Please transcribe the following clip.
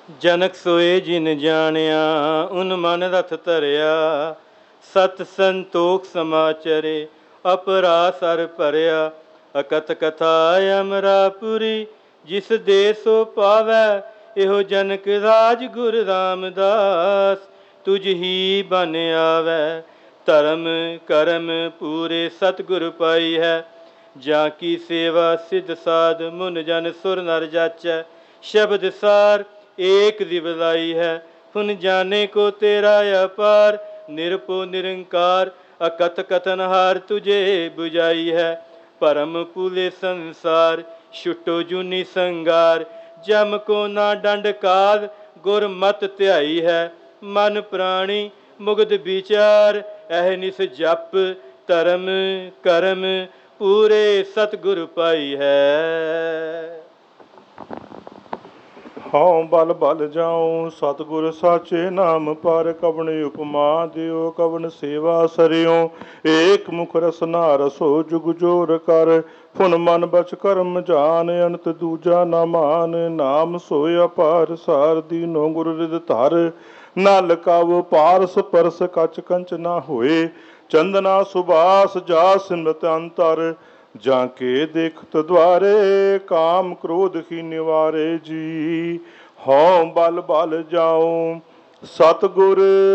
ਜਨਕ ਸੋਏ ਜਿਨ ਜਾਣਿਆ ਉਨ ਮਨ ਰਥ ਧਰਿਆ। ਸਤ ਸੰਤੋਖ ਸਮਾਚਰੇ ਅਪਰਾ ਸਰ ਭਰਿਆ। ਅਕਥ ਕਥਾ ਅਮਰਾਪੁਰੀ ਜਿਸ ਦੇ ਸੋ ਪਾਵੈ। ਇਹੋ ਜਨਕ ਰਾਜ ਗੁਰ ਰਾਮਦਾਸ ਤੁਝ ਹੀ ਬਨ ਆਵੈ। ਧਰਮ ਕਰਮ ਪੂਰੇ ਸਤਿਗੁਰ ਪਾਈ ਹੈ। ਜਾਂ ਕੀ ਸੇਵਾ ਸਿਧ ਸਾਧ ਮੁਨ ਜਨ ਸੁਰ ਨਰ ਜਾਚੈ। ਸ਼ਬਦ ਸਾਰ ਏਕ ਦਿਵਲਾਈ ਹੈ। ਹੁਨ ਜਾਣੇ ਕੋ ਤੇਰਾ ਅਪਾਰ। ਨਿਰਭਉ ਨਿਰੰਕਾਰ ਅਕਥ ਕਥਨ ਹਾਰ ਤੁਝੇ ਬੁਝਾਈ ਹੈ। ਭਰਮ ਭੂਲੇ ਸੰਸਾਰ ਛੁਟੋ ਜੂਨੀ ਸੰਗਾਰ। ਜਮ ਕੋ ਨਾ ਡੰਡ ਕਾਲ ਗੁਰ ਮਤਿ ਧਿਆਈ ਹੈ। ਮਨ ਪ੍ਰਾਣੀ ਮੁਗਧ ਵਿਚਾਰ ਅਹਨਿਸ ਜਪ। ਧਰਮ ਕਰਮ ਪੂਰੇ ਸਤਿਗੁਰ ਪਾਈ ਹੈ। ਹਉ ਬਲ ਬਲ ਜਾਉ ਸਤਿਗੁਰ ਸਾਚੇ ਨਾਮ ਪਰ। ਕਵਣ ਉਪਮਾ ਦਿਓ ਕਵਣ ਸੇਵਾ ਸਰਿਓ। ਏਕ ਮੁਖ ਰਸਨਾ ਰਸੋ ਜੁਗ ਜੋਰ ਕਰ। ਫੁਨ ਮਨ ਬਚ ਕਰਮ ਜਾਨ ਅਨੰਤ ਦੂਜਾ ਨਾ ਮਾਨ। ਨਾਮ ਸੋਇ ਅਪਾਰ ਸਾਰ ਦੀਨੋ ਗੁਰ ਰਿਦ ਧਰ। ਨਲ ਕਵ ਪਾਰਸ ਪਰਸ ਕਚ ਕੰਚ ਨਾ ਹੋਏ। ਚੰਦਨਾ ਸੁਬਾਸ ਜਾ ਸਿਮਰਤ ਅੰਤਰ। ਜਾਂ ਕੇ ਦੇਖਤ ਦੁਆਰੇ ਕਾਮ ਕ੍ਰੋਧ ਹੀ ਨਿਵਾਰੇ ਜੀ। ਹਉ ਬਲ ਬਲ ਜਾਉ ਸਤਿਗੁਰ